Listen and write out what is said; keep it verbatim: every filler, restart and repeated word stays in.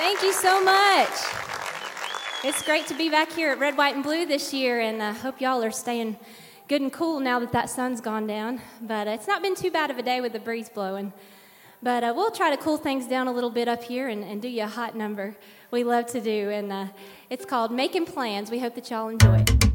Thank you so much. It's great to be back here at Red, White, and Blue this year, and I hope y'all are staying good and cool now that that sun's gone down. But uh, it's not been too bad of a day with the breeze blowing. But uh, we'll try to cool things down a little bit up here and, and do you a hot number we love to do, and uh, it's called Making Plans. We hope that y'all enjoy it.